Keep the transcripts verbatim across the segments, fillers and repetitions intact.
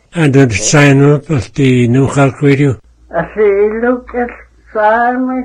And did sign up at the New Halk Radio? I see, look at Simon.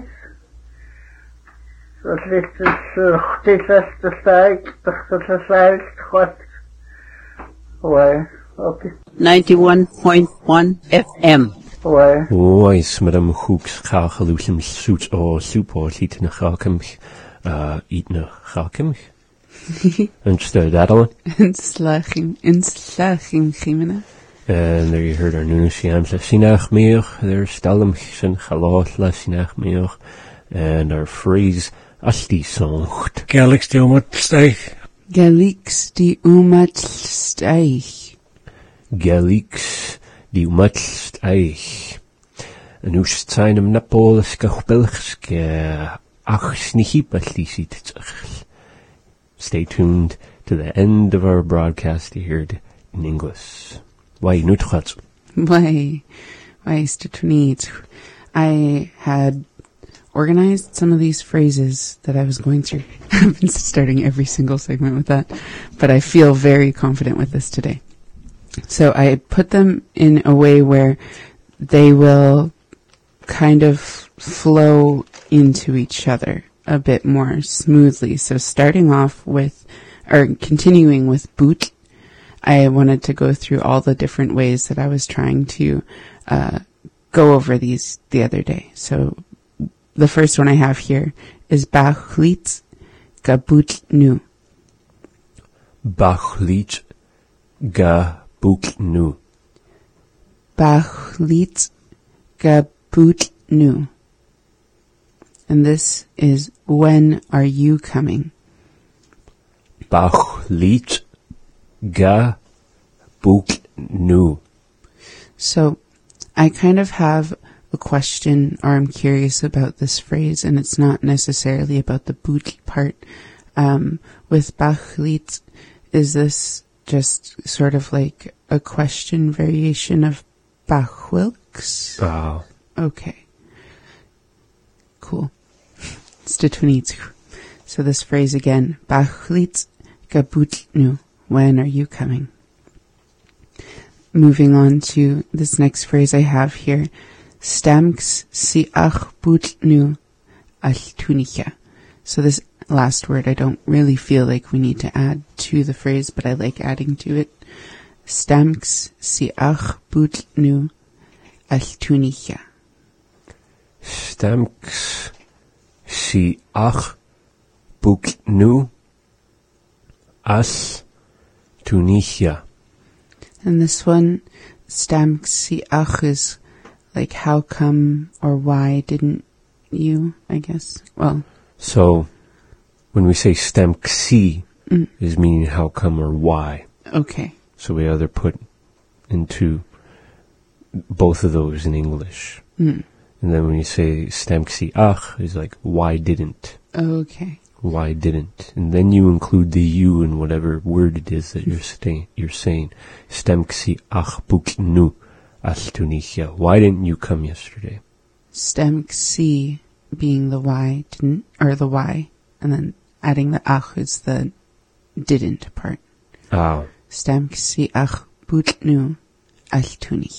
So this is the first side, the side, what? Why? Okay. ninety-one point one F M. Why? Oes, madam hooks chachalusum suits or soup or eat in a chalkimch, uh, eat in a chalkimch. Instead of that one. In slachim, in slachim, chimena. And there you heard our new Siams Sinach Meer, there's Stalem Sin Chalat La Sinach Meer, and our phrase Asti Songt. Galix die Umatsteich. Galix die Umatsteich. Galix die Umatsteich. En hoe zijn hem Napolis Gachbelgske ach snihip at least. Stay tuned to the end of our broadcast to hear it in English. Why nutchat? Why, why is it neat? I had organized some of these phrases that I was going through. I've been starting every single segment with that, but I feel very confident with this today. So I put them in a way where they will kind of flow into each other a bit more smoothly. So starting off with, or continuing with boot, I wanted to go through all the different ways that I was trying to uh, go over these the other day. So the first one I have here is Bachlit Gabut Nu. Bachlit Gabut Nu. Bachlit Gabut Nu. And this is, when are you coming? Bachlit Ga Buk Nu. So I kind of have a question, or I'm curious about this phrase, and it's not necessarily about the boot part. Um, with Bachlit, is this just sort of like a question variation of Bachwilks? Oh. Okay. Cool. So this phrase again, Bachlit Gabut Nu. When are you coming? Moving on to this next phrase I have here. Stamks si ach but nu al tunicha. So this last word I don't really feel like we need to add to the phrase, but I like adding to it. Stamks si ach but nu al tunicha. Stamks si ach but nu as Tunisia. And this one, Stamk si ach, is like how come or why didn't you, I guess. Well. So, when we say Stamk si, mm. is meaning how come or why. Okay. So we either put into both of those in English. Mm. And then when you say Stamk si ach, is like why didn't. Okay. Why didn't? And then you include the you in whatever word it is that you're stay, you're saying. Stamk si ach buk nu as Tunisia. Why didn't you come yesterday? Stamk si being the why didn't, or the why, and then adding the ach is the didn't part. Oh. Stamk si ach buk nu as Tunisia.